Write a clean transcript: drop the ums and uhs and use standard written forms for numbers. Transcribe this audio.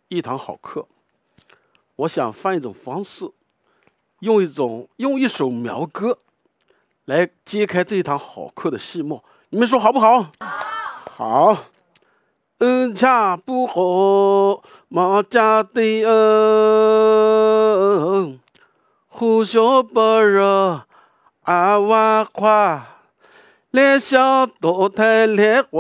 一堂好课，我想换一种方式，用一首苗歌来揭开这一堂好课的序幕，你们说好不好？好。家不好，毛家的胡小白热，娃夸，来小多太来